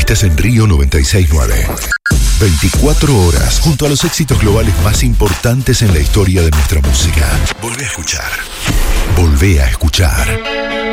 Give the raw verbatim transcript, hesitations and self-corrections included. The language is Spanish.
Estás en Río noventa y seis punto nueve. veinticuatro horas junto a los éxitos globales más importantes en la historia de nuestra música. Volvé a escuchar. Volvé a escuchar.